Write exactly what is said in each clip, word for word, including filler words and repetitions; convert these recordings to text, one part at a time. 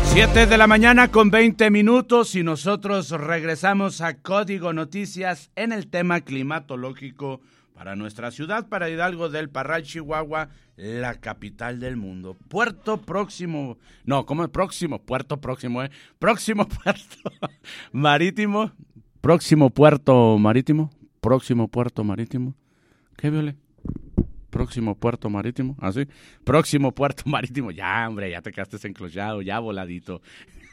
siete de la mañana con veinte minutos y nosotros regresamos a Código Noticias en el tema climatológico para nuestra ciudad, para Hidalgo del Parral, Chihuahua, la capital del mundo. Puerto Próximo, no, ¿cómo es próximo? Puerto Próximo, ¿eh? Próximo puerto marítimo, próximo puerto marítimo, próximo puerto marítimo. ¿Qué, Viole? Próximo puerto marítimo, así, ¿Ah, sí? Próximo puerto marítimo, ya hombre, ya te quedaste enclochado, ya voladito.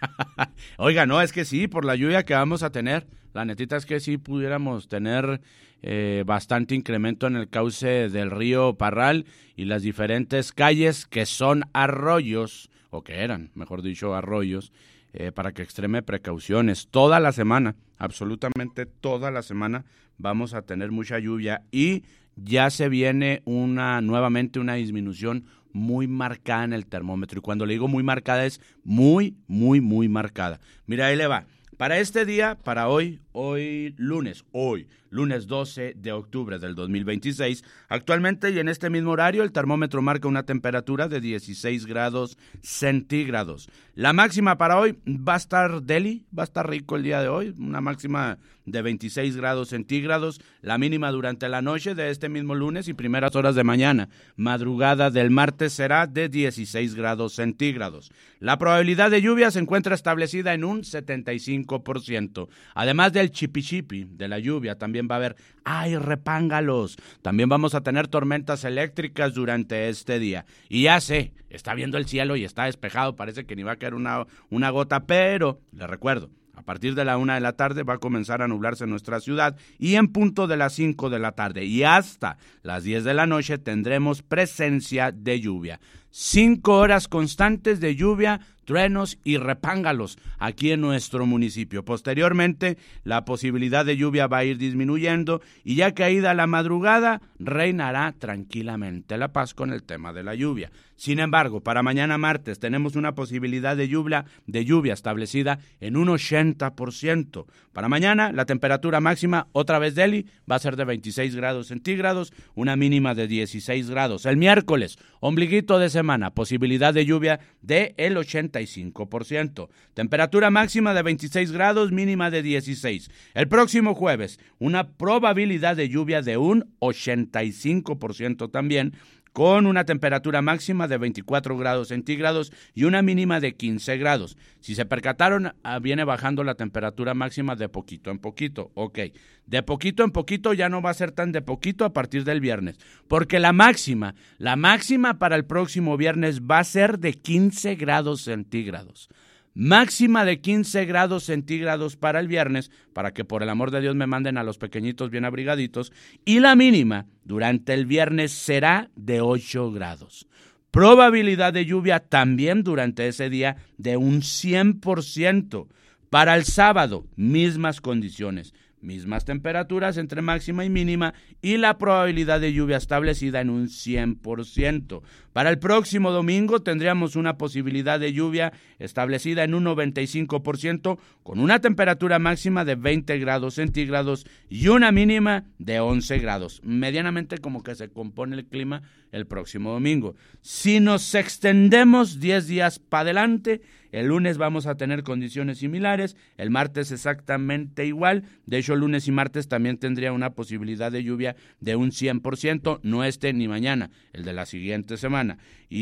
Oiga, no, es que sí, por la lluvia que vamos a tener, la netita es que sí pudiéramos tener eh, bastante incremento en el cauce del río Parral y las diferentes calles que son arroyos, o que eran, mejor dicho, arroyos, eh, para que extreme precauciones. Toda la semana, absolutamente toda la semana, vamos a tener mucha lluvia y ya se viene una nuevamente una disminución muy marcada en el termómetro. Y cuando le digo muy marcada es muy, muy, muy marcada. Mira, ahí le va. Para este día, para hoy, hoy lunes, hoy, lunes doce de octubre del dos mil veintiséis, actualmente y en este mismo horario el termómetro marca una temperatura de dieciséis grados centígrados. La máxima para hoy va a estar deli, va a estar rico el día de hoy, una máxima de veintiséis grados centígrados, la mínima durante la noche de este mismo lunes y primeras horas de mañana, madrugada del martes será de dieciséis grados centígrados. La probabilidad de lluvia se encuentra establecida en un setenta y cinco por ciento, además del chipi-chipi de la lluvia, también va a haber, ¡ay, repángalos! También vamos a tener tormentas eléctricas durante este día. Y ya sé, está viendo el cielo y está despejado, parece que ni va a caer una, una gota, pero le recuerdo, a partir de la una de la tarde va a comenzar a nublarse nuestra ciudad y en punto de las cinco de la tarde y hasta las diez de la noche tendremos presencia de lluvia. Cinco horas constantes de lluvia, truenos y repángalos aquí en nuestro municipio. Posteriormente, la posibilidad de lluvia va a ir disminuyendo y ya caída la madrugada, reinará tranquilamente la paz con el tema de la lluvia. Sin embargo, para mañana martes tenemos una posibilidad de lluvia, de lluvia establecida en un ochenta por ciento. Para mañana, la temperatura máxima, otra vez Delhi, va a ser de veintiséis grados centígrados, una mínima de dieciséis grados. El miércoles, ombliguito de semana, posibilidad de lluvia de el ochenta y cinco por ciento. Temperatura máxima de veintiséis grados, mínima de dieciséis. El próximo jueves, una probabilidad de lluvia de un ochenta y cinco por ciento también, con una temperatura máxima de veinticuatro grados centígrados y una mínima de quince grados. Si se percataron, viene bajando la temperatura máxima de poquito en poquito. Ok, de poquito en poquito ya no va a ser tan de poquito a partir del viernes, porque la máxima, la máxima para el próximo viernes va a ser de quince grados centígrados. Máxima de quince grados centígrados para el viernes, para que por el amor de Dios me manden a los pequeñitos bien abrigaditos, y la mínima durante el viernes será de ocho grados. Probabilidad de lluvia también durante ese día de un cien por ciento. Para el sábado, mismas condiciones, mismas temperaturas entre máxima y mínima y la probabilidad de lluvia establecida en un cien por ciento. Para el próximo domingo tendríamos una posibilidad de lluvia establecida en un noventa y cinco por ciento con una temperatura máxima de veinte grados centígrados y una mínima de once grados. Medianamente como que se compone el clima el próximo domingo. Si nos extendemos diez días para adelante, el lunes vamos a tener condiciones similares, el martes exactamente igual, de hecho lunes y martes también tendría una posibilidad de lluvia de un cien por ciento, no este ni mañana, el de la siguiente semana.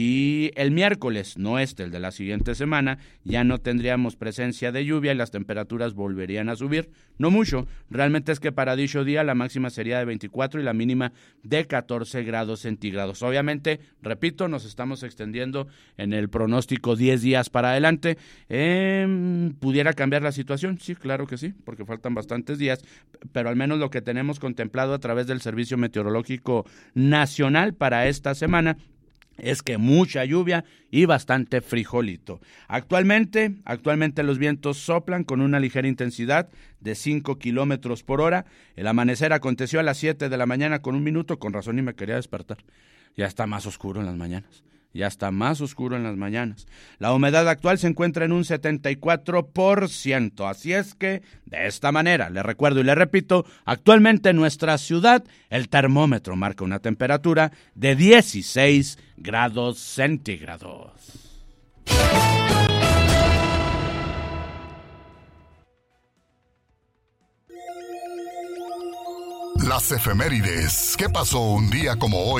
Y el miércoles, no este, el de la siguiente semana, ya no tendríamos presencia de lluvia y las temperaturas volverían a subir, no mucho, realmente es que para dicho día la máxima sería de veinticuatro y la mínima de catorce grados centígrados. Obviamente, repito, nos estamos extendiendo en el pronóstico diez días para adelante. Eh, ¿Pudiera cambiar la situación? Sí, claro que sí, porque faltan bastantes días, pero al menos lo que tenemos contemplado a través del Servicio Meteorológico Nacional para esta semana es que mucha lluvia y bastante frijolito. Actualmente, actualmente los vientos soplan con una ligera intensidad de cinco kilómetros por hora. El amanecer aconteció a las siete de la mañana con un minuto, con razón y me quería despertar. Ya está más oscuro en las mañanas. Ya está más oscuro en las mañanas. La humedad actual se encuentra en un setenta y cuatro por ciento. Así es que, de esta manera, le recuerdo y le repito, actualmente en nuestra ciudad el termómetro marca una temperatura de dieciséis grados centígrados. Las efemérides. ¿Qué pasó un día como hoy?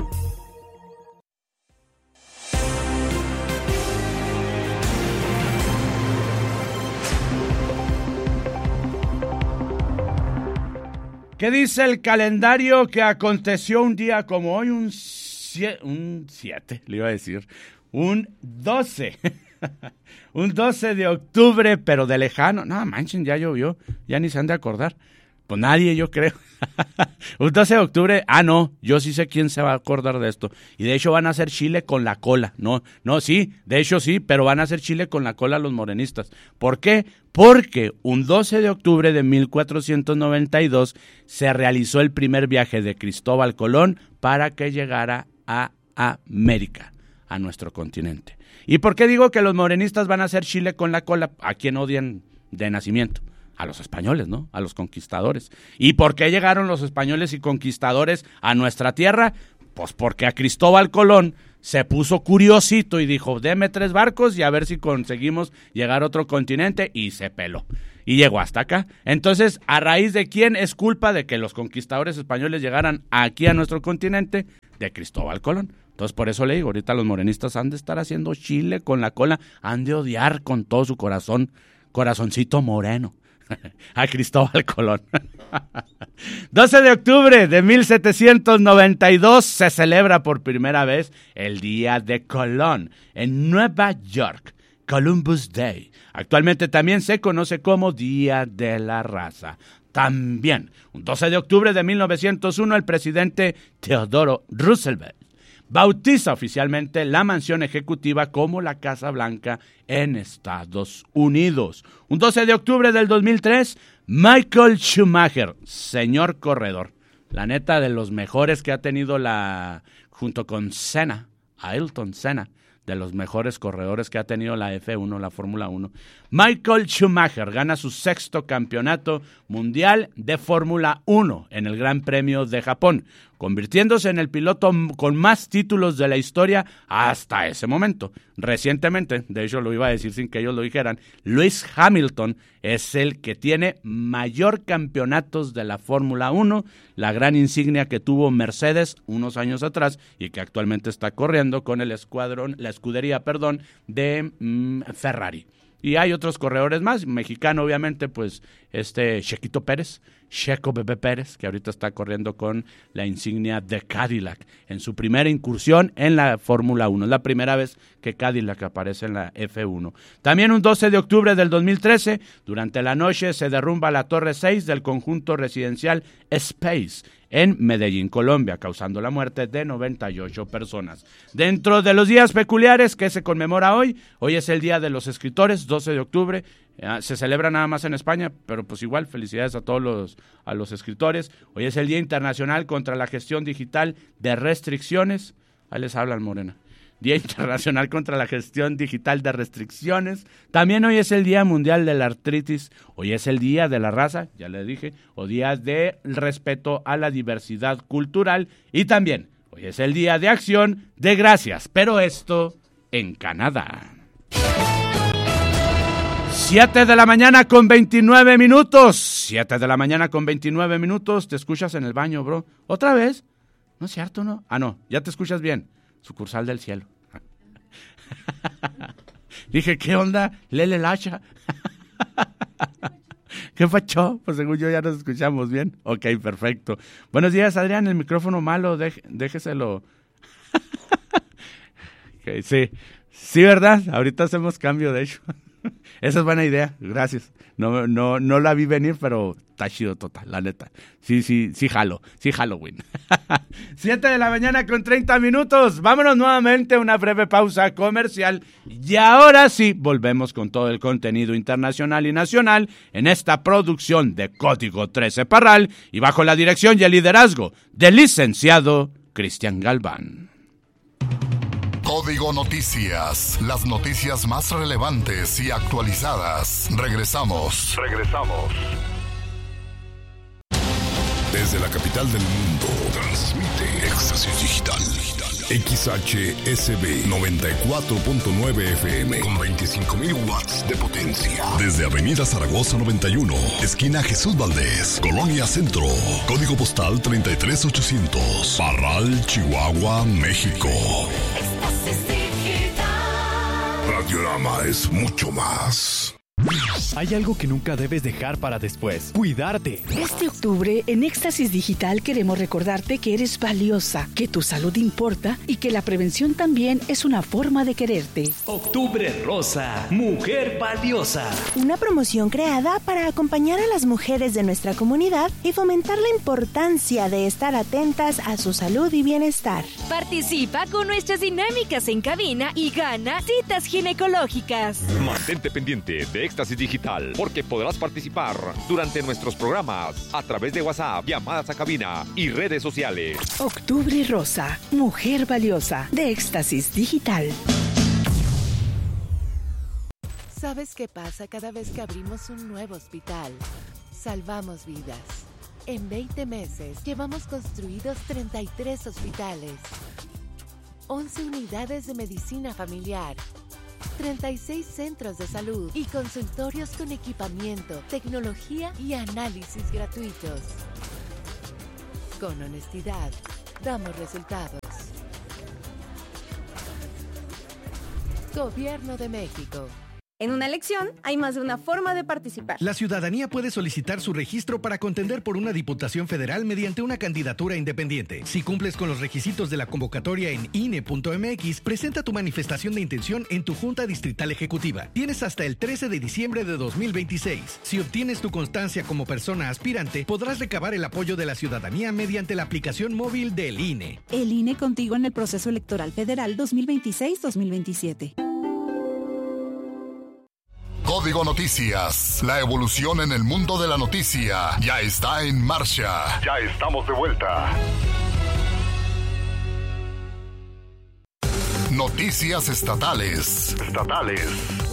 ¿Qué dice el calendario que aconteció un día como hoy? Un siete, un siete, le iba a decir, un doce, un doce de octubre, pero de lejano. No, manchen, ya llovió, ya ni se han de acordar. Pues nadie, yo creo. Un doce de octubre, ah, no, yo sí sé quién se va a acordar de esto. Y de hecho van a hacer chile con la cola. No, no, sí, de hecho sí, pero van a hacer chile con la cola los morenistas. ¿Por qué? Porque un doce de octubre de mil cuatrocientos noventa y dos se realizó el primer viaje de Cristóbal Colón para que llegara a América, a nuestro continente. ¿Y por qué digo que los morenistas van a hacer chile con la cola? ¿A quién odian de nacimiento? A los españoles, ¿no? A los conquistadores. ¿Y por qué llegaron los españoles y conquistadores a nuestra tierra? Pues porque a Cristóbal Colón se puso curiosito y dijo, deme tres barcos y a ver si conseguimos llegar a otro continente, y se peló. Y llegó hasta acá. Entonces, ¿a raíz de quién es culpa de que los conquistadores españoles llegaran aquí a nuestro continente? De Cristóbal Colón. Entonces, por eso le digo, ahorita los morenistas han de estar haciendo chile con la cola, han de odiar con todo su corazón, corazoncito moreno, a Cristóbal Colón. doce de octubre de mil setecientos noventa y dos se celebra por primera vez el Día de Colón en Nueva York, Columbus Day. Actualmente también se conoce como Día de la Raza. También, un doce de octubre de mil novecientos uno, el presidente Theodore Roosevelt bautiza oficialmente la mansión ejecutiva como la Casa Blanca en Estados Unidos. Un doce de octubre del dos mil tres, Michael Schumacher, señor corredor, la neta de los mejores que ha tenido la, junto con Senna, Ayrton Senna, de los mejores corredores que ha tenido la F uno, la Fórmula uno. Michael Schumacher gana su sexto campeonato mundial de Fórmula uno en el Gran Premio de Japón, convirtiéndose en el piloto con más títulos de la historia hasta ese momento. Recientemente, de hecho lo iba a decir sin que ellos lo dijeran, Lewis Hamilton es el que tiene mayor campeonatos de la Fórmula uno, la gran insignia que tuvo Mercedes unos años atrás y que actualmente está corriendo con el escuadrón, la escudería, perdón, de mm, Ferrari. Y hay otros corredores más, mexicano obviamente, pues este Chequito Pérez, Checo Pepe Pérez, que ahorita está corriendo con la insignia de Cadillac en su primera incursión en la Fórmula uno. Es la primera vez que Cadillac aparece en la F uno. También un doce de octubre del dos mil trece, durante la noche se derrumba la Torre seis del conjunto residencial Space en Medellín, Colombia, causando la muerte de noventa y ocho personas. Dentro de los días peculiares que se conmemora hoy, hoy es el Día de los Escritores, doce de octubre, eh, se celebra nada más en España, pero pues igual, felicidades a todos los, a los escritores. Hoy es el Día Internacional contra la Gestión Digital de Restricciones. Ahí les hablan, Morena. Día Internacional contra la Gestión Digital de Restricciones. También hoy es el Día Mundial de la Artritis. Hoy es el Día de la Raza, ya le dije, o Día de Respeto a la Diversidad Cultural. Y también hoy es el Día de Acción de Gracias, pero esto en Canadá. siete de la mañana con veintinueve minutos. siete de la mañana con veintinueve minutos. Te escuchas en el baño, bro. ¿Otra vez? No es cierto, ¿no? Ah, no, ya te escuchas bien. Sucursal del cielo. Dije, ¿qué onda? Lele Lacha. ¿Qué fachó? Pues según yo ya nos escuchamos bien. Ok, perfecto. Buenos días, Adrián. El micrófono malo, dej- déjeselo. Okay, sí, sí, ¿verdad? Ahorita hacemos cambio, de hecho. Esa es buena idea, gracias. No, no, no la vi venir, pero está chido total, la neta. Sí, sí, sí jalo, sí Halloween. Siete de la mañana con treinta minutos. Vámonos nuevamente a una breve pausa comercial. Y ahora sí, volvemos con todo el contenido internacional y nacional en esta producción de Código trece Parral y bajo la dirección y el liderazgo del licenciado Cristian Galván. Código Noticias, las noticias más relevantes y actualizadas. Regresamos. Regresamos. Desde la capital del mundo, transmite Éxtasis Digital. X H S B noventa y cuatro punto nueve F M con veinticinco mil watts de potencia. Desde Avenida Zaragoza noventa y uno, esquina Jesús Valdés, Colonia Centro. Código postal treinta y tres ochocientos. Parral, Chihuahua, México. Radiorama es mucho más. Hay algo que nunca debes dejar para después. Cuidarte. Este octubre, en Éxtasis Digital, queremos recordarte que eres valiosa, que tu salud importa y que la prevención también es una forma de quererte. Octubre Rosa, Mujer Valiosa. Una promoción creada para acompañar a las mujeres de nuestra comunidad y fomentar la importancia de estar atentas a su salud y bienestar. Participa con nuestras dinámicas en cabina y gana citas ginecológicas. Mantente pendiente de Éxtasis Digital, porque podrás participar durante nuestros programas a través de WhatsApp, llamadas a cabina y redes sociales. Octubre Rosa, Mujer Valiosa, de Éxtasis Digital. ¿Sabes qué pasa cada vez que abrimos un nuevo hospital? Salvamos vidas. En veinte meses llevamos construidos treinta y tres hospitales, once unidades de medicina familiar, treinta y seis centros de salud y consultorios con equipamiento, tecnología y análisis gratuitos. Con honestidad, damos resultados. Gobierno de México. En una elección hay más de una forma de participar. La ciudadanía puede solicitar su registro para contender por una diputación federal mediante una candidatura independiente. Si cumples con los requisitos de la convocatoria en I N E punto M X, presenta tu manifestación de intención en tu Junta Distrital Ejecutiva. Tienes hasta el trece de diciembre de dos mil veintiséis. Si obtienes tu constancia como persona aspirante, podrás recabar el apoyo de la ciudadanía mediante la aplicación móvil del I N E. El I N E contigo en el proceso electoral federal dos mil veintiséis dos mil veintisiete. Código Noticias, la evolución en el mundo de la noticia ya está en marcha. Ya estamos de vuelta. Noticias estatales. Estatales.